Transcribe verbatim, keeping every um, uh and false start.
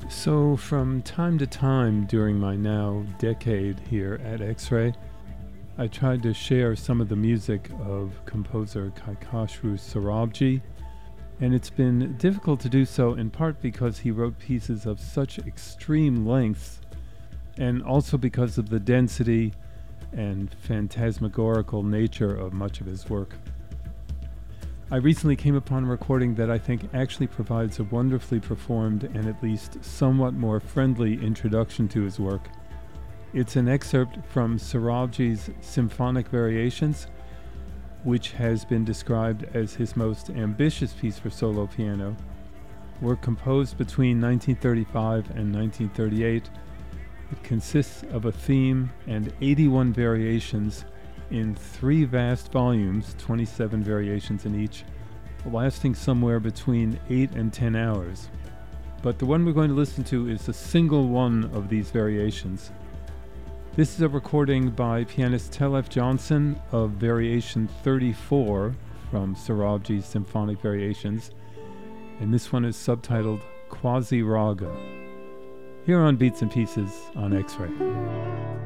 So from time to time during my now decade here at X-Ray, I tried to share some of the music of composer Kaikhosru Sorabji, and it's been difficult to do so in part because he wrote pieces of such extreme lengths, and also because of the density and phantasmagorical nature of much of his work. I recently came upon a recording that I think actually provides a wonderfully performed and at least somewhat more friendly introduction to his work. It's an excerpt from Sorabji's Symphonic Variations, which has been described as his most ambitious piece for solo piano. Work composed between nineteen thirty-five and nineteen thirty-eight, it consists of a theme and eighty-one variations in three vast volumes, twenty-seven variations in each, lasting somewhere between eight and ten hours. But the one we're going to listen to is a single one of these variations. This is a recording by pianist Tel-F Johnson of Variation thirty-four from Sorabji's Symphonic Variations, and this one is subtitled Quasi Raga. Here on Beats and Pieces on X-Ray.